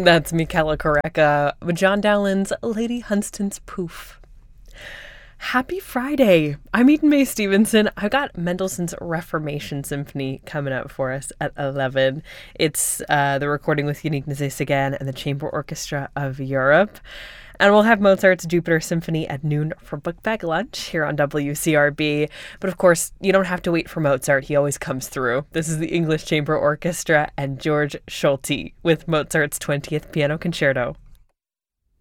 That's Michaela Koreka with John Dowland's Lady Hunstan's Poof. Happy Friday. I'm Eden Mae Stevenson. I got Mendelssohn's Reformation Symphony coming up for us at 11. It's the recording with Yannick Nézet-Séguin and the Chamber Orchestra of Europe. And we'll have Mozart's Jupiter Symphony at noon for Book Bag Lunch here on WCRB. But of course, you don't have to wait for Mozart. He always comes through. This is the English Chamber Orchestra and George Solti with Mozart's 20th Piano Concerto.